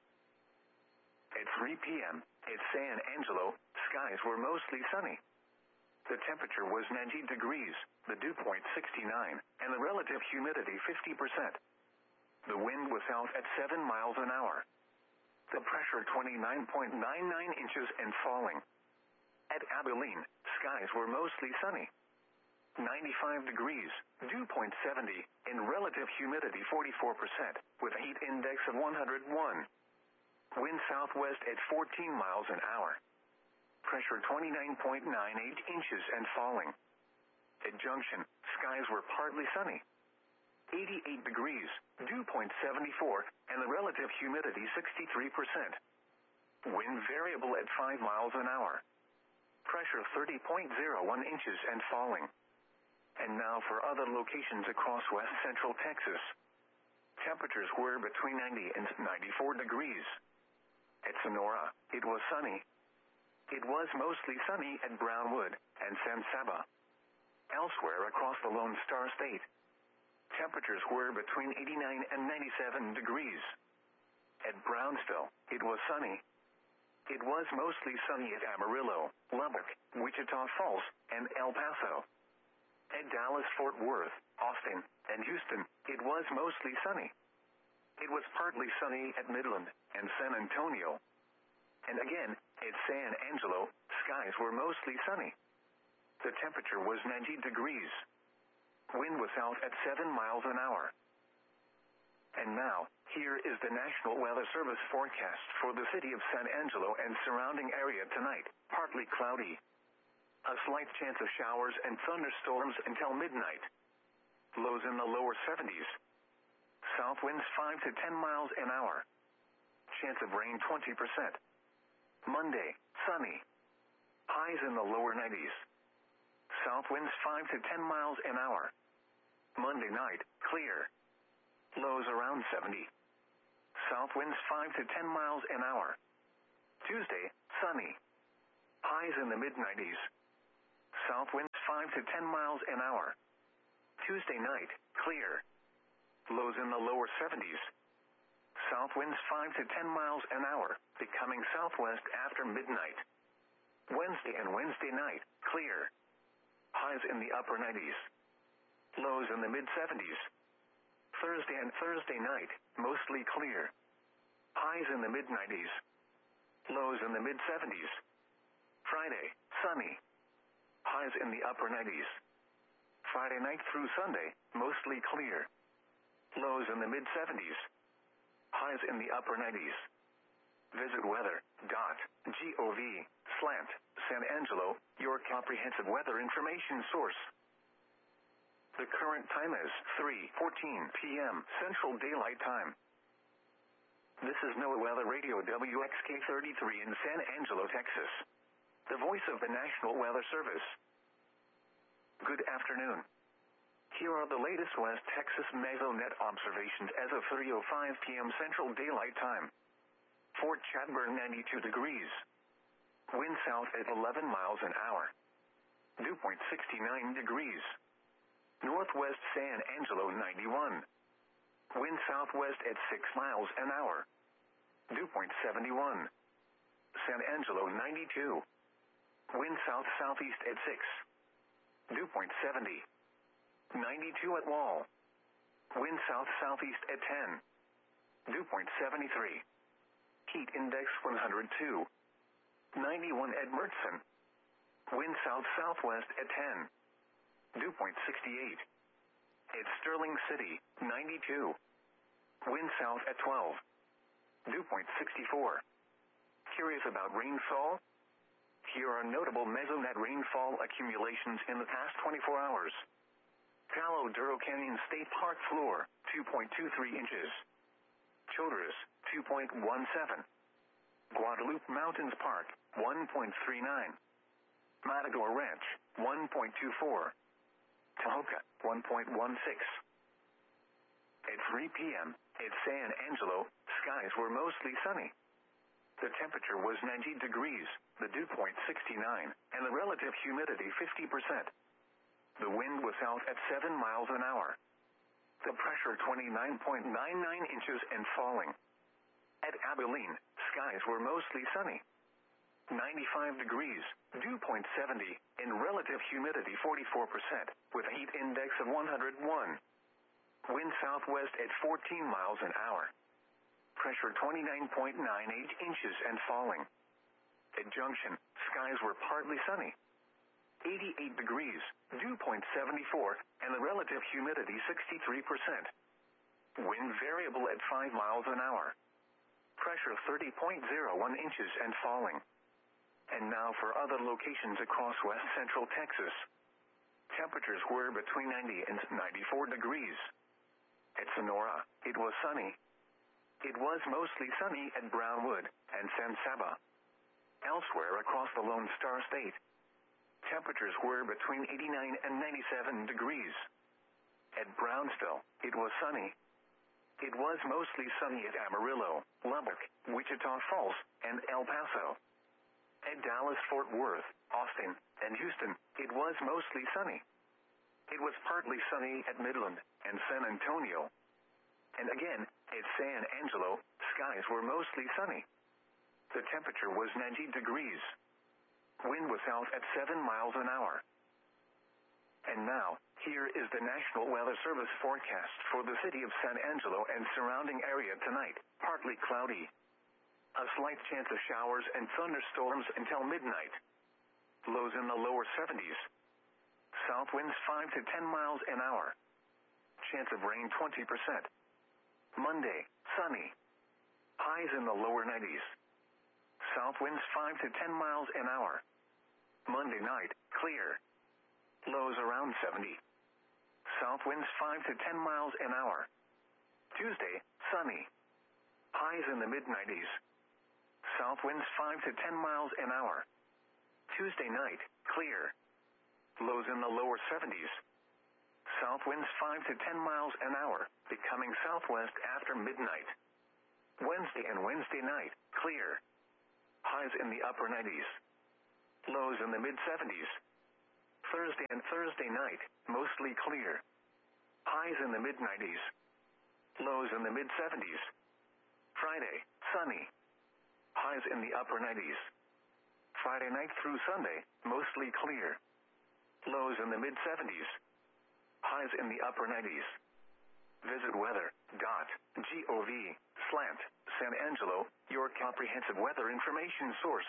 At three p.m., at San Angelo, skies were mostly sunny. The temperature was ninety degrees, the dew point sixty-nine, and the relative humidity fifty percent. The wind was south at seven miles an hour. The pressure twenty-nine point nine nine inches and falling. At Abilene, skies were mostly sunny. ninety-five degrees, dew point seventy, and relative humidity forty-four percent, with a heat index of one hundred one. Wind southwest at fourteen miles an hour. Pressure twenty-nine point nine eight inches and falling. At Junction, skies were partly sunny. eighty-eight degrees, dew point seventy-four, and the relative humidity sixty-three percent. Wind variable at five miles an hour. Pressure thirty point zero one inches and falling. And now for other locations across west central Texas. Temperatures were between ninety and ninety-four degrees. At Sonora, it was sunny. It was mostly sunny at Brownwood and San Saba. Elsewhere across the Lone Star State, temperatures were between eighty-nine and ninety-seven degrees. At Brownsville, it was sunny. It was mostly sunny at Amarillo, Lubbock, Wichita Falls, and El Paso. At Dallas-Fort Worth, Austin, and Houston, it was mostly sunny. It was partly sunny at Midland and San Antonio. And again, at San Angelo, skies were mostly sunny. The temperature was ninety degrees. Wind was south at seven miles an hour. And now, here is the National Weather Service forecast for the city of San Angelo and surrounding area tonight. Partly cloudy. A slight chance of showers and thunderstorms until midnight. Lows in the lower seventies. South winds five to ten miles an hour. Chance of rain twenty percent. Monday, sunny. Highs in the lower nineties. South winds five to ten miles an hour. Monday night, clear. Lows around seventy. South winds five to ten miles an hour. Tuesday, sunny. Highs in the mid nineties. South winds five to ten miles an hour. Tuesday night, clear. Lows in the lower seventies. South winds five to ten miles an hour, becoming southwest after midnight. Wednesday and Wednesday night, clear. Highs in the upper nineties. Lows in the mid seventies. Thursday and Thursday night, mostly clear. Highs in the mid nineties. Lows in the mid seventies. Friday, sunny. Highs in the upper nineties. Friday night through Sunday, mostly clear. Lows in the mid seventies. Highs in the upper nineties. Visit weather dot gov slant San Angelo, your comprehensive weather information source. The current time is three fourteen p.m. Central Daylight Time. This is NOAA Weather Radio W X K thirty-three in San Angelo, Texas. The voice of the National Weather Service. Good afternoon. Here are the latest West Texas Mesonet observations as of three oh five p.m. Central Daylight Time. Fort Chadbourne ninety-two degrees. Wind south at eleven miles an hour. Dew point sixty-nine degrees. Northwest San Angelo ninety-one. Wind southwest at six miles an hour. Dew point seventy-one. San Angelo ninety-two. Wind south-southeast at six. Dew point seventy. ninety-two at Wall. Wind south-southeast at ten. Dew point seventy-three. Heat index one hundred two. ninety-one at Mertzen. Wind south-southwest at ten. Dew point sixty-eight. At Sterling City, ninety-two. Wind south at twelve. Dew point sixty-four. Curious about rainfall? Here are notable Mesonet rainfall accumulations in the past twenty-four hours. Palo Duro Canyon State Park floor, two point two three inches. Childress, two point one seven. Guadalupe Mountains Park, one point three nine. Matador Ranch, one point two four. Tahoka, one point one six. At three p.m., at San Angelo, skies were mostly sunny. The temperature was ninety degrees, the dew point sixty-nine, and the relative humidity fifty percent. The wind was south at seven miles an hour. The pressure twenty-nine point nine nine inches and falling. At Abilene, skies were mostly sunny. ninety-five degrees, dew point seventy, and relative humidity forty-four percent, with a heat index of one hundred one. Wind southwest at fourteen miles an hour. Pressure twenty-nine point nine eight inches and falling. At Junction, skies were partly sunny. eighty-eight degrees, dew point seventy-four, and the relative humidity sixty-three percent. Wind variable at five miles an hour. Pressure thirty point zero one inches and falling. And now for other locations across west central Texas. Temperatures were between ninety and ninety-four degrees. At Sonora, it was sunny. It was mostly sunny at Brownwood and San Saba. Elsewhere across the Lone Star State, temperatures were between eighty-nine and ninety-seven degrees. At Brownsville, it was sunny. It was mostly sunny at Amarillo, Lubbock, Wichita Falls, and El Paso. At Dallas-Fort Worth, Austin, and Houston, it was mostly sunny. It was partly sunny at Midland and San Antonio. And again, at San Angelo, skies were mostly sunny. The temperature was ninety degrees. Wind was south at seven miles an hour. And now, here is the National Weather Service forecast for the city of San Angelo and surrounding area tonight. Partly cloudy. A slight chance of showers and thunderstorms until midnight. Lows in the lower seventies. South winds five to ten miles an hour. Chance of rain twenty percent. Monday, sunny. Highs in the lower nineties. South winds five to ten miles an hour. Monday night, clear. Lows around seventy. South winds five to ten miles an hour. Tuesday, sunny. Highs in the mid nineties. South winds five to ten miles an hour. Tuesday night, clear. Lows in the lower seventies. South winds five to ten miles an hour, becoming southwest after midnight. Wednesday and Wednesday night, clear. Highs in the upper nineties. Lows in the mid seventies. Thursday and Thursday night, mostly clear. Highs in the mid nineties. Lows in the mid seventies. Friday, sunny. Highs in the upper nineties. Friday night through Sunday, mostly clear. Lows in the mid seventies. Highs in the upper nineties. Visit weather dot gov slant San Angelo, your comprehensive weather information source.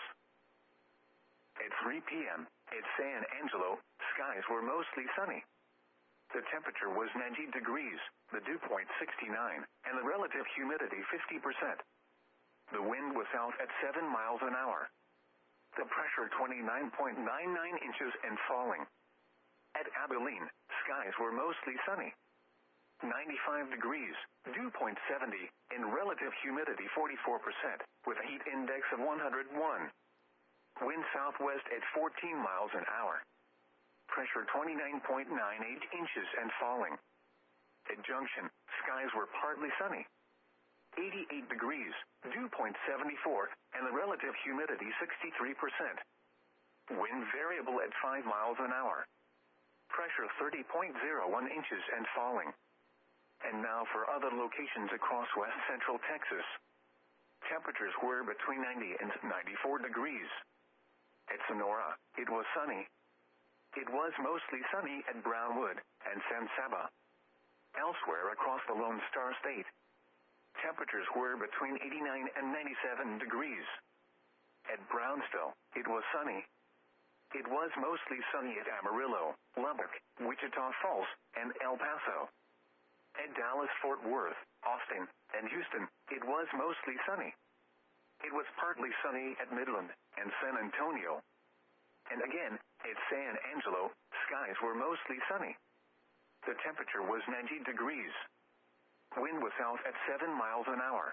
At three p.m. at San Angelo, skies were mostly sunny. The temperature was ninety degrees, the dew point sixty-nine, and the relative humidity fifty percent. The wind was south at seven miles an hour. The pressure twenty-nine point nine nine inches and falling. At Abilene, skies were mostly sunny. ninety-five degrees, dew point seventy, and relative humidity forty-four percent, with a heat index of one hundred one. Wind southwest at fourteen miles an hour. Pressure twenty-nine point nine eight inches and falling. At Junction, skies were partly sunny. eighty-eight degrees, dew point seventy-four, and the relative humidity sixty-three percent. Wind variable at five miles an hour. Pressure thirty point zero one inches and falling. And now for other locations across west central Texas. Temperatures were between ninety and ninety-four degrees. At Sonora, it was sunny. It was mostly sunny at Brownwood and San Saba. Elsewhere across the Lone Star State, temperatures were between eighty-nine and ninety-seven degrees. At Brownsville, it was sunny. It was mostly sunny at Amarillo, Lubbock, Wichita Falls, and El Paso. At Dallas, Fort Worth, Austin, and Houston, it was mostly sunny. It was partly sunny at Midland and San Antonio. And again, at San Angelo, skies were mostly sunny. The temperature was ninety degrees. Wind was south at seven miles an hour.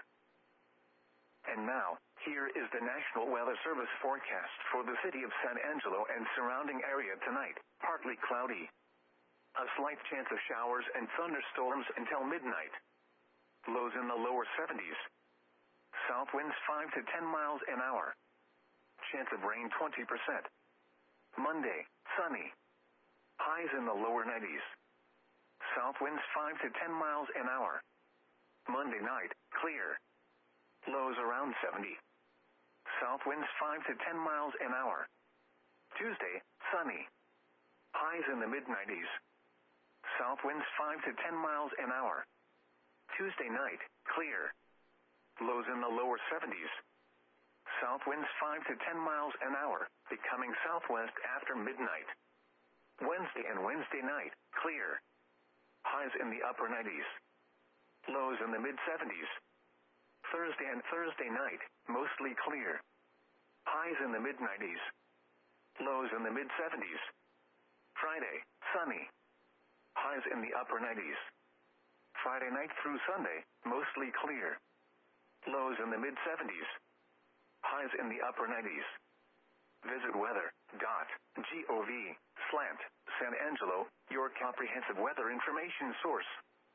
And now, here is the National Weather Service forecast for the city of San Angelo and surrounding area tonight. Partly cloudy. A slight chance of showers and thunderstorms until midnight. Lows in the lower seventies. South winds five to ten miles an hour. Chance of rain twenty percent. Monday, sunny. Highs in the lower nineties. South winds five to ten miles an hour. Monday night, clear. Lows around seventy. South winds five to ten miles an hour. Tuesday, sunny. Highs in the mid nineties. South winds five to ten miles an hour. Tuesday night, clear. Lows in the lower seventies. South winds five to ten miles an hour, becoming southwest after midnight. Wednesday and Wednesday night, clear. Highs in the upper nineties. Lows in the mid seventies. Thursday and Thursday night, mostly clear. Highs in the mid nineties. Lows in the mid seventies. Friday, sunny. Highs in the upper nineties. Friday night through Sunday, mostly clear. Lows in the mid seventies. Highs in the upper nineties. Visit weather dot gov slant San Angelo, your comprehensive weather information source.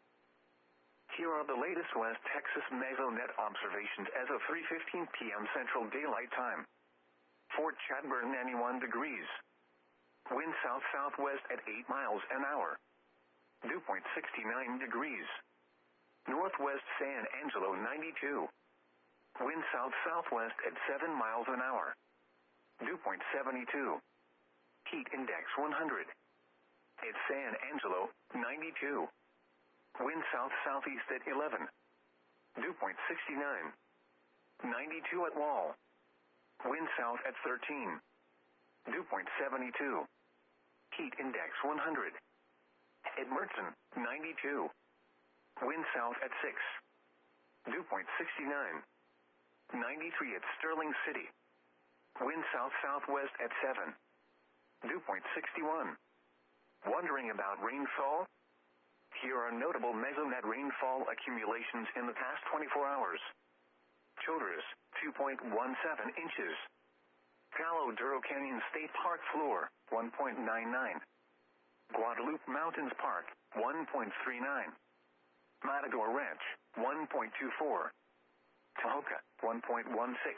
Here are the latest West Texas Mesonet observations as of three fifteen p.m. Central Daylight Time. Fort Chadbourne, ninety-one degrees. Wind south-southwest at eight miles an hour. Dew point sixty-nine degrees. Northwest San Angelo, ninety-two. Wind south-southwest at seven miles an hour. Dew point seventy-two. Heat index one hundred. At San Angelo, ninety-two. Wind south-southeast at eleven. Dew point sixty-nine. ninety-two at Wall. Wind south at thirteen. Dew point seventy-two. Heat index one hundred. At Mertzen, ninety-two. Wind south at six. Dew point sixty-nine. ninety-three at Sterling City. Wind south-southwest at seven. Dew point sixty-one. Wondering about rainfall? Here are notable Mesonet rainfall accumulations in the past twenty-four hours. Childress, two point one seven inches. Palo Duro Canyon State Park floor, one point nine nine. Guadalupe Mountains Park, one point three nine. Matador Ranch, one point two four. Tahoka, one point one six.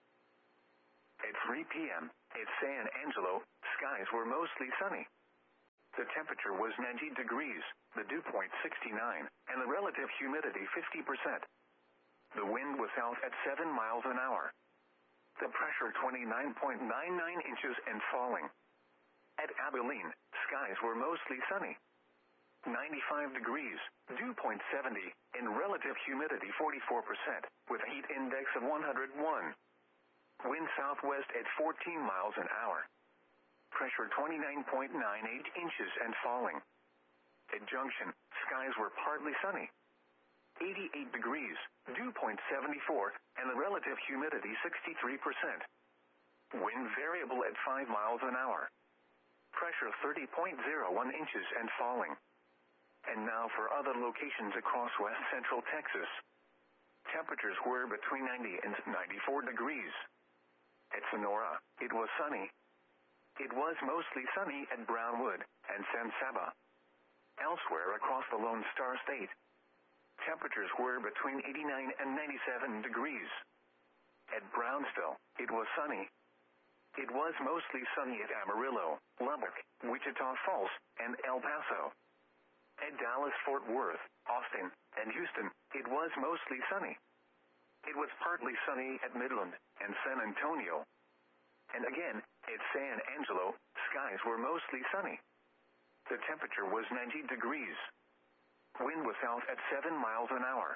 At three p.m., at San Angelo, skies were mostly sunny. The temperature was ninety degrees, the dew point sixty-nine, and the relative humidity fifty percent. The wind was south at seven miles an hour. The pressure twenty-nine point nine nine inches and falling. At Abilene, skies were mostly sunny. ninety-five degrees, dew point seventy, and relative humidity forty-four percent, with a heat index of one hundred one. Wind southwest at fourteen miles an hour. Pressure twenty-nine point nine eight inches and falling. At Junction, skies were partly sunny. eighty-eight degrees, dew point seventy-four, and the relative humidity sixty-three percent. Wind variable at five miles an hour. Pressure thirty point zero one inches and falling. And now for other locations across west central Texas. Temperatures were between ninety and ninety-four degrees. At Sonora, it was sunny. It was mostly sunny at Brownwood and San Saba. Elsewhere across the Lone Star State, temperatures were between eighty-nine and ninety-seven degrees. At Brownsville, it was sunny. It was mostly sunny at Amarillo, Lubbock, Wichita Falls, and El Paso. At Dallas-Fort Worth, Austin, and Houston, it was mostly sunny. It was partly sunny at Midland and San Antonio. And again, at San Angelo, skies were mostly sunny. The temperature was ninety degrees. Wind was south at seven miles an hour.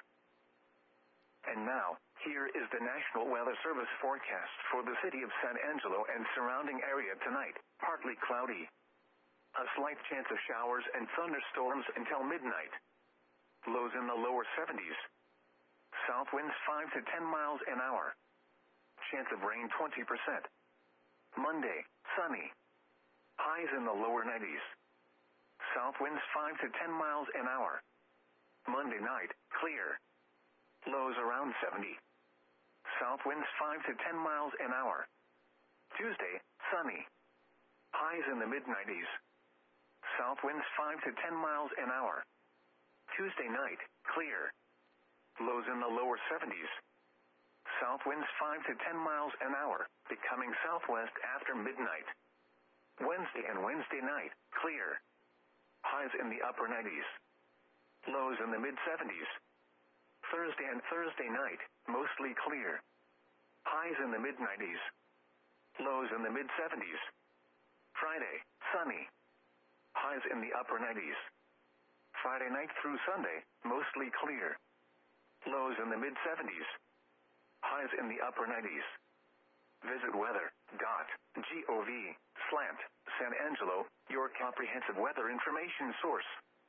And now, here is the National Weather Service forecast for the city of San Angelo and surrounding area tonight. Partly cloudy. A slight chance of showers and thunderstorms until midnight. Lows in the lower seventies. South winds five to ten miles an hour. Chance of rain twenty percent. Monday, sunny. Highs in the lower nineties. South winds five to ten miles an hour. Monday night, clear. Lows around seventy. South winds five to ten miles an hour. Tuesday, sunny. Highs in the mid nineties. South winds five to ten miles an hour. Tuesday night, clear. Lows in the lower seventies. South winds five to ten miles an hour, becoming southwest after midnight. Wednesday and Wednesday night, clear. Highs in the upper nineties. Lows in the mid seventies. Thursday and Thursday night, mostly clear. Highs in the mid nineties. Lows in the mid seventies. Friday, sunny. Highs in the upper nineties. Friday night through Sunday, mostly clear. Lows in the mid seventies. Highs in the upper nineties. Visit weather dot gov slash San Angelo, your comprehensive weather information source.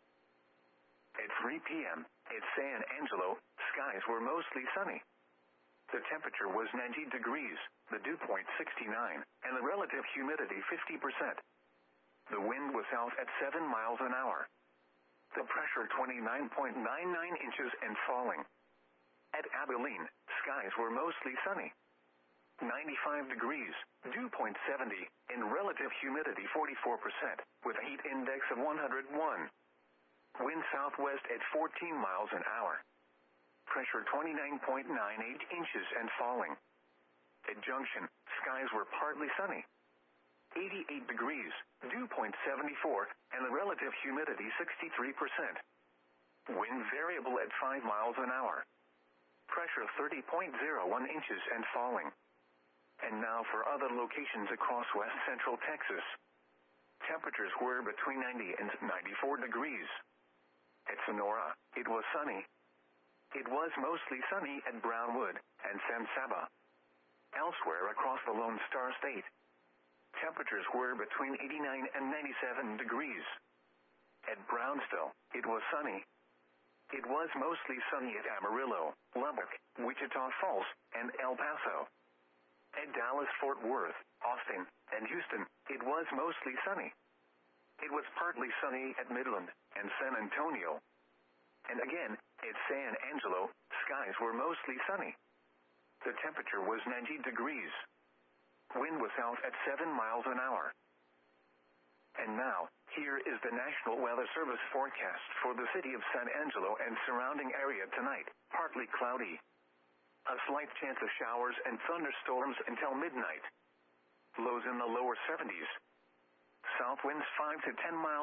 At three p.m., at San Angelo, skies were mostly sunny. The temperature was ninety degrees, the dew point sixty-nine, and the relative humidity fifty percent. The wind was south at seven miles an hour. The pressure twenty-nine point nine nine inches and falling. At Abilene, skies were mostly sunny. ninety-five degrees, dew point seventy, and relative humidity forty-four percent, with a heat index of one hundred one. Wind southwest at fourteen miles an hour. Pressure twenty-nine point nine eight inches and falling. At Junction, skies were partly sunny. eighty-eight degrees, dew point seventy-four, and the relative humidity sixty-three percent. Wind variable at five miles an hour. Pressure thirty point zero one inches and falling. And now for other locations across west central Texas. Temperatures were between ninety and ninety-four degrees. At Sonora, it was sunny. It was mostly sunny at Brownwood and San Saba. Elsewhere across the Lone Star State, temperatures were between eighty-nine and ninety-seven degrees. At Brownsville, it was sunny. It was mostly sunny at Amarillo, Lubbock, Wichita Falls, and El Paso. At Dallas-Fort Worth, Austin, and Houston, it was mostly sunny. It was partly sunny at Midland and San Antonio. And again, at San Angelo, skies were mostly sunny. The temperature was ninety degrees. Wind was south at seven miles an hour. And now, here is the National Weather Service forecast for the city of San Angelo and surrounding area tonight. Partly cloudy. A slight chance of showers and thunderstorms until midnight. Lows in the lower seventies. South winds five to ten miles